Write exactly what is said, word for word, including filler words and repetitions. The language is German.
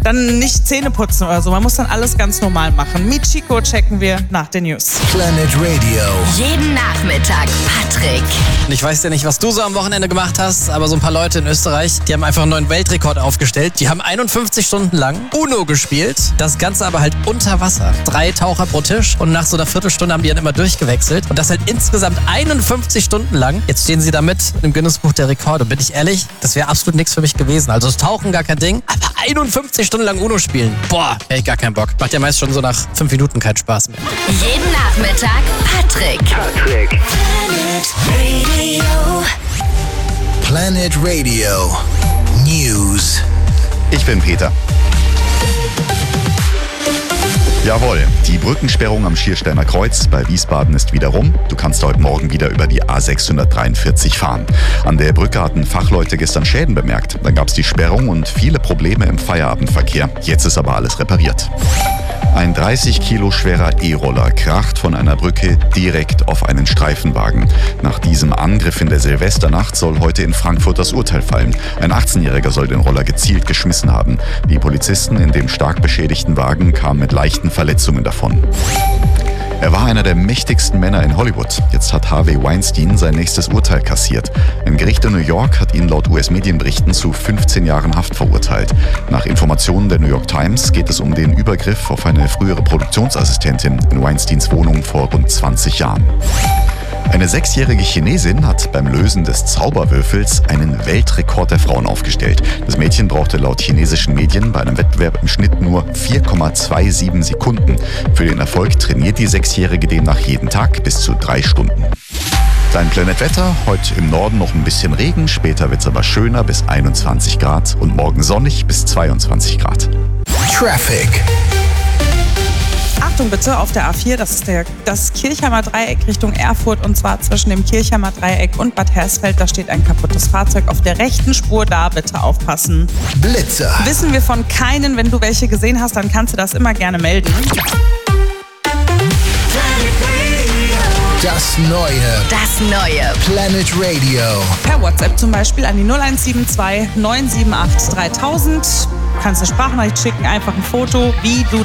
dann nicht Zähne putzen oder so. Man muss dann alles ganz normal machen. Mit Chico checken wir nach den News. Planet Radio. Jeden Nachmittag Patrick. Ich weiß ja nicht, was du so am Wochenende gemacht hast, aber so ein paar Leute in Österreich, die haben einfach einen neuen Weltrekord aufgestellt. Die haben einundfünfzig Stunden lang Uno gespielt. Das Ganze aber halt unter Wasser. Drei Taucher pro Tisch und nach so einer Viertelstunde haben die dann immer durchgewechselt. Und das halt insgesamt einundfünfzig Stunden lang. Jetzt stehen sie damit im Guinness-Buch der Rekorde. Bin ich ehrlich, das wäre absolut nichts für mich gewesen. Also das Tauchen gar kein Ding, aber einundfünfzig Stunden lang Uno spielen. Boah, hätte ich gar keinen Bock. Macht ja meist schon so nach fünf Minuten keinen Spaß mehr. Jeden Nachmittag Patrick. Patrick. Planet Radio. Planet Radio. News. Ich bin Peter. Jawohl, die Brückensperrung am Schiersteiner Kreuz bei Wiesbaden ist wieder rum. Du kannst heute Morgen wieder über die A sechshundertdreiundvierzig fahren. An der Brücke hatten Fachleute gestern Schäden bemerkt. Dann gab es die Sperrung und viele Probleme im Feierabendverkehr. Jetzt ist aber alles repariert. Ein dreißig Kilo schwerer E-Roller kracht von einer Brücke direkt auf einen Streifenwagen. Nach diesem Angriff in der Silvesternacht soll heute in Frankfurt das Urteil fallen. Ein achtzehnjähriger soll den Roller gezielt geschmissen haben. Die Polizisten in dem stark beschädigten Wagen kamen mit leichten Verletzungen davon. Er war einer der mächtigsten Männer in Hollywood. Jetzt hat Harvey Weinstein sein nächstes Urteil kassiert. Ein Gericht in New York hat ihn laut U S-Medienberichten zu fünfzehn Jahren Haft verurteilt. Nach Informationen der New York Times geht es um den Übergriff auf eine frühere Produktionsassistentin in Weinsteins Wohnung vor rund zwanzig Jahren. Eine sechsjährige Chinesin hat beim Lösen des Zauberwürfels einen Weltrekord der Frauen aufgestellt. Das Mädchen brauchte laut chinesischen Medien bei einem Wettbewerb im Schnitt nur vier Komma siebenundzwanzig Sekunden. Für den Erfolg trainiert die Sechsjährige demnach jeden Tag bis zu drei Stunden. Dein Planet Wetter, heute im Norden noch ein bisschen Regen, später wird es aber schöner bis einundzwanzig Grad und morgen sonnig bis zweiundzwanzig Grad. Traffic. Achtung bitte auf der A vier, das ist der, das Kirchheimer Dreieck Richtung Erfurt und zwar zwischen dem Kirchheimer Dreieck und Bad Hersfeld. Da steht ein kaputtes Fahrzeug auf der rechten Spur, da bitte aufpassen. Blitzer. Wissen wir von keinen, wenn du welche gesehen hast, dann kannst du das immer gerne melden. Das Neue. Das Neue. Planet Radio. Per WhatsApp zum Beispiel an die null eins sieben zwei neun sieben acht dreitausend. Kannst eine Sprachnachricht schicken, einfach ein Foto, wie du